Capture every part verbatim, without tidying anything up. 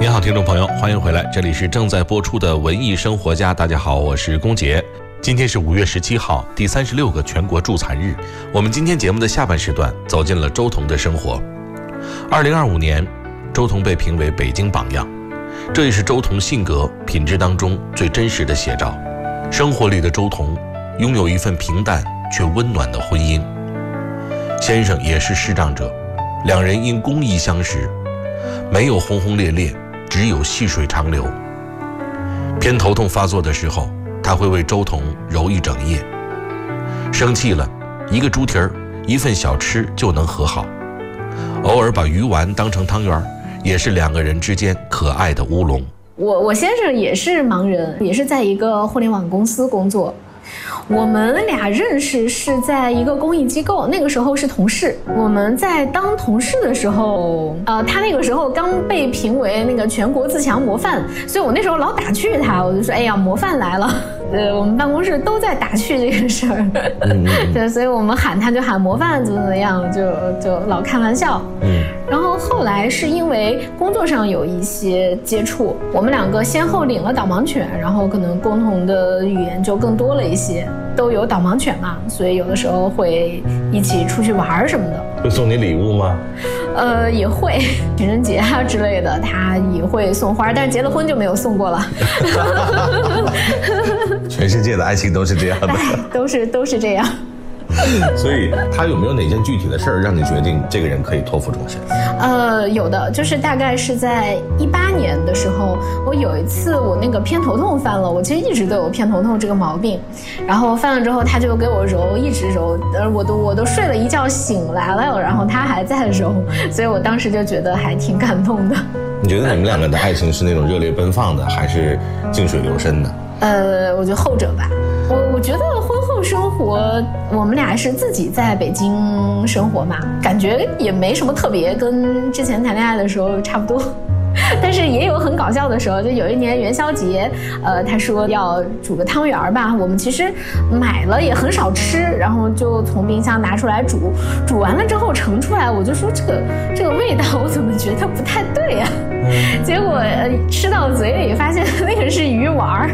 您好，听众朋友，欢迎回来，这里是正在播出的文艺生活家。大家好，我是龚杰。今天是五月十七号，第三十六个全国助残日。我们今天节目的下半时段走进了周彤的生活。二零二五年，周彤被评为北京榜样，这也是周彤性格品质当中最真实的写照。生活里的周彤拥有一份平淡却温暖的婚姻，先生也是视障者，两人因公益相识，没有轰轰烈烈，只有细水长流。偏头痛发作的时候，他会为周彤揉一整夜。生气了，一个猪蹄儿，一份小吃就能和好。偶尔把鱼丸当成汤圆，也是两个人之间可爱的乌龙。 我我先生也是盲人，也是在一个互联网公司工作。我们俩认识是在一个公益机构，那个时候是同事。我们在当同事的时候，呃，他那个时候刚被评为那个全国自强模范，所以我那时候老打趣他，我就说，哎呀，模范来了。呃，我们办公室都在打趣这个事儿，嗯、对，所以我们喊他就喊模范怎么怎么样，就就老开玩笑。嗯，然后后来是因为工作上有一些接触，我们两个先后领了导盲犬，然后可能共同的语言就更多了一些。都有导盲犬嘛，所以有的时候会一起出去玩什么的。 会送你礼物吗？ 呃，也会，情人节啊之类的，他也会送花，但是结了婚就没有送过了。 全世界的爱情都是这样的， 都是都是这样。 所以他有没有哪件具体的事儿让你决定这个人可以托付终身？ 呃，有的，就是大概是在一八年的时候，我有一次我那个偏头痛犯了，我其实一直都有偏头痛这个毛病，然后犯了之后他就给我揉，一直揉，呃，我都我都睡了一觉醒来了，然后他还在揉，所以我当时就觉得还挺感动的。 你觉得你们两个的爱情是那种热烈奔放的，还是静水流深的？ 呃，我觉得后者吧。我我觉得婚后生活，我们俩是自己在北京生活嘛，感觉也没什么特别，跟之前谈恋爱的时候差不多。但是也有很搞笑的时候，就有一年元宵节，呃，他说要煮个汤圆吧，我们其实买了也很少吃，然后就从冰箱拿出来煮，煮完了之后盛出来，我就说这个这个味道我怎么觉得不太对啊？结果、呃、吃到嘴里发现那个是鱼丸。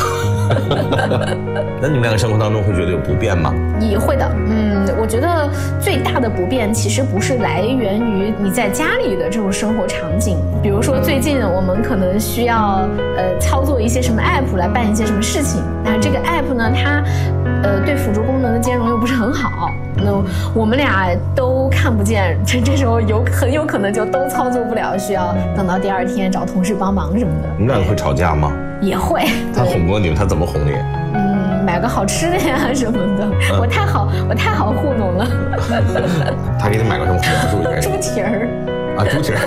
那你们两个生活当中会觉得有不便吗？ 也会的，嗯，我觉得最大的不便其实不是来源于你在家里的这种生活场景，比如说最近我们可能需要呃操作一些什么 app 来办一些什么事情，那这个 app 呢，它呃对辅助功能的兼容又不是很好，那我们俩都看不见，这这时候有很有可能就都操作不了，需要等到第二天找同事帮忙什么的。 你们两个会吵架吗？ 也会。 他哄过你们，他怎么哄你？ 嗯，买个好吃的呀什么的。嗯、我太好，我太好糊弄了。 他给你买个什么？描述一下。 猪蹄儿。 啊，猪蹄儿。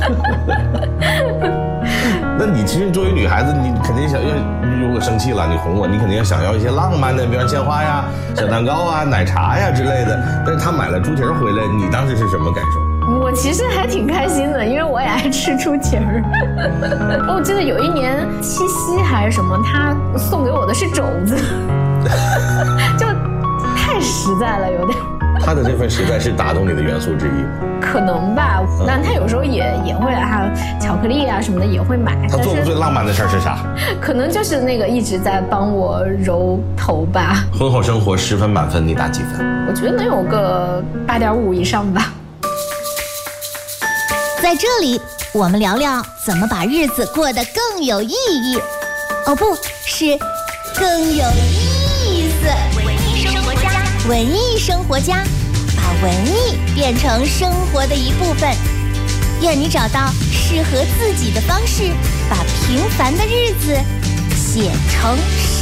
那你其实作为女孩子，你肯定想要，如果生气了，你哄我，你肯定要想要一些浪漫的，比如鲜花呀、小蛋糕啊、奶茶呀之类的。但是他买了猪蹄儿回来，你当时是什么感受？ 我其实还挺开心的，因为我也爱吃猪蹄儿。我记得有一年七夕还是什么，他送给我的是肘子，就太实在了，有点。 他的这份实在是打动你的元素之一， 可能吧。但他有时候也也会啊，巧克力啊什么的也会买。 他做过最浪漫的事是啥？ 可能就是那个一直在帮我揉头吧。 婚后生活十分满分，你打几分？ 我觉得能有个八点五以上吧。 在这里，我们聊聊怎么把日子过得更有意义。哦，不是，更有意思。文艺生活家，文艺生活家，把文艺变成生活的一部分。愿你找到适合自己的方式，把平凡的日子写成诗。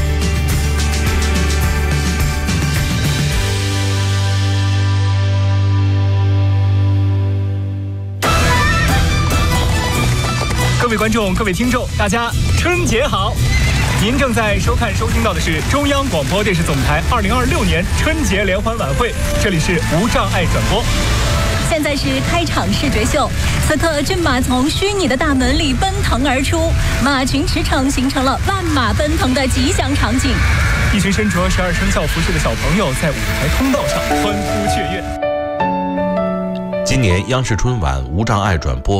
各位观众，各位听众，大家春节好！您正在收看、收听到的是中央广播电视总台二零二六年春节联欢晚会，这里是无障碍转播。 现在是开场视觉秀，此刻骏马从虚拟的大门里奔腾而出，马群驰骋，形成了万马奔腾的吉祥场景。 一群身着十二生肖服饰的小朋友在舞台通道上欢呼雀跃。 今年央视春晚无障碍转播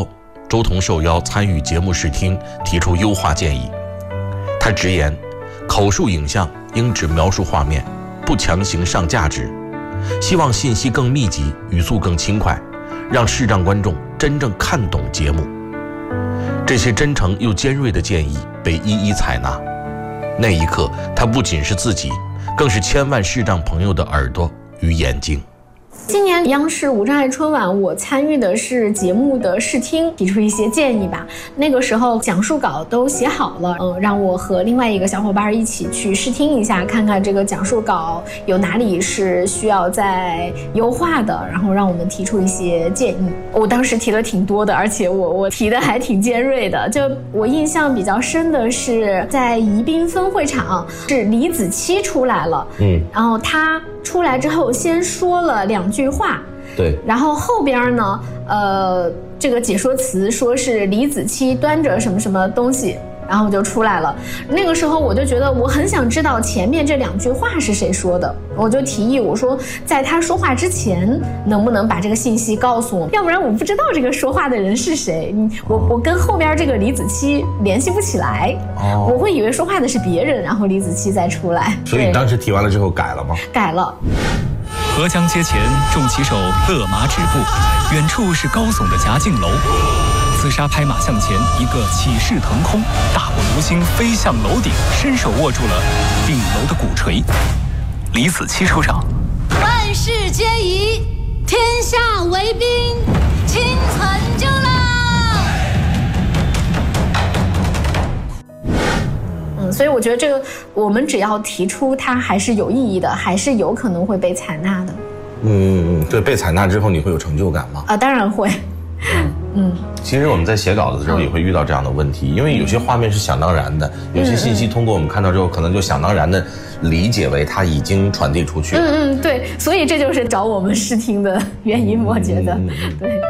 周彤受邀参与节目试听，提出优化建议。他直言，口述影像应只描述画面，不强行上价值，希望信息更密集，语速更轻快，让视障观众真正看懂节目。这些真诚又尖锐的建议被一一采纳。那一刻，他不仅是自己，更是千万视障朋友的耳朵与眼睛。 今年央视无障碍春晚，我参与的是节目的试听，提出一些建议吧。那个时候讲述稿都写好了，嗯，让我和另外一个小伙伴一起去试听一下，看看这个讲述稿有哪里是需要再优化的，然后让我们提出一些建议。我当时提了挺多的，而且我我提的还挺尖锐的。就我印象比较深的是，在宜宾分会场，是李子柒出来了，嗯，然后他出来之后先说了两句话， 对， 然后后边呢，呃，这个解说词说是李子柒端着什么什么东西，然后就出来了。那个时候我就觉得我很想知道前面这两句话是谁说的，我就提议我说，在他说话之前，能不能把这个信息告诉我，要不然我不知道这个说话的人是谁，我我跟后边这个李子柒联系不起来，哦，我会以为说话的是别人，然后李子柒再出来。 所以你当时提完了之后改了吗？ 改了。 河江街前，众骑手勒马止步，远处是高耸的夹径楼。厮杀拍马向前，一个起势腾空，大步流星飞向楼顶，伸手握住了顶楼的鼓槌。李子柒出场， 万事皆宜，天下为兵，倾成就了。 嗯，所以我觉得这个我们只要提出它还是有意义的，还是有可能会被采纳的。 嗯，对，被采纳之后你会有成就感吗？ 啊，当然会。嗯， 其实我们在写稿子的时候也会遇到这样的问题，因为有些画面是想当然的，有些信息通过我们看到之后，可能就想当然的理解为它已经传递出去了。 嗯嗯，对，所以这就是找我们试听的原因，我觉得。嗯嗯、对。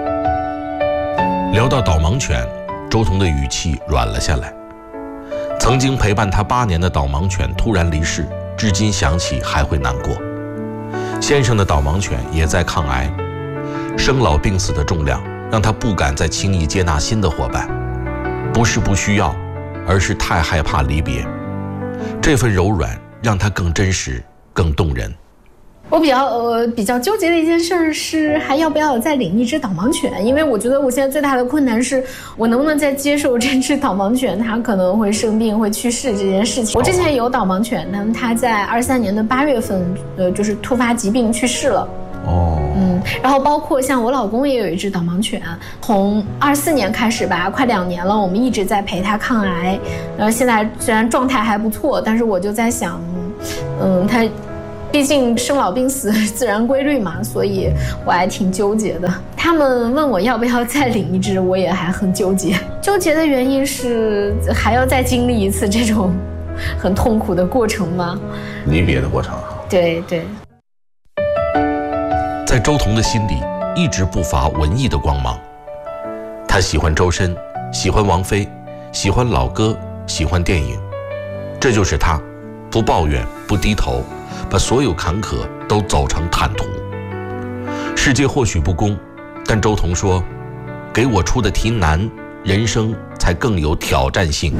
聊到导盲犬，周彤的语气软了下来。曾经陪伴他八年的导盲犬突然离世，至今想起还会难过。先生的导盲犬也在抗癌，生老病死的重量让他不敢再轻易接纳新的伙伴，不是不需要，而是太害怕离别。这份柔软让他更真实，更动人。 我比较呃比较纠结的一件事是，还要不要再领一只导盲犬？因为我觉得我现在最大的困难是，我能不能再接受这只导盲犬它可能会生病、会去世这件事情。我之前有导盲犬，但它在二三年的八月份，呃，就是突发疾病去世了。哦，嗯，然后包括像我老公也有一只导盲犬，从二四年开始吧，快两年了，我们一直在陪他抗癌。呃，现在虽然状态还不错，但是我就在想，嗯，他。毕竟生老病死自然规律嘛，所以我还挺纠结的。他们问我要不要再领一只，我也还很纠结。纠结的原因是还要再经历一次这种很痛苦的过程吗？ 离别的过程。 对对。 在周彤的心里一直不乏文艺的光芒，他喜欢周深，喜欢王菲，喜欢老歌，喜欢电影，这就是他，不抱怨，不低头，把所有坎坷都走成坦途。世界或许不公，但周彤说，给我出的题难，人生才更有挑战性。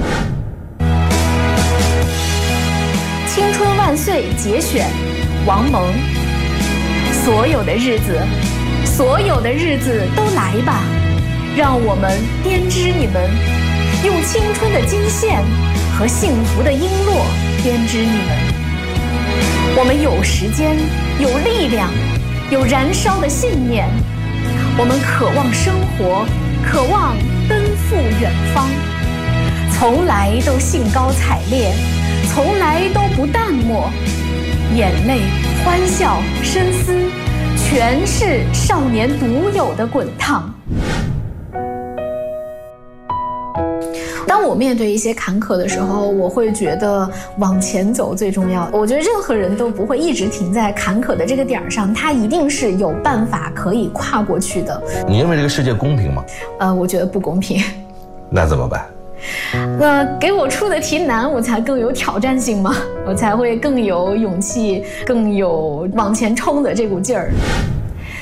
青春万岁节选，王蒙。所有的日子，所有的日子都来吧，让我们编织你们，用青春的金线和幸福的璎珞编织你们。我们有时间，有力量，有燃烧的信念，我们渴望生活，渴望奔赴远方，从来都兴高采烈，从来都不淡漠，眼泪、欢笑、深思，全是少年独有的滚烫。当我面对一些坎坷的时候，我会觉得往前走最重要。我觉得任何人都不会一直停在坎坷的这个点上，他一定是有办法可以跨过去的。 你认为这个世界公平吗？ 呃，我觉得不公平。 那怎么办？ 那给我出的题难，我才更有挑战性嘛，我才会更有勇气，更有往前冲的这股劲儿。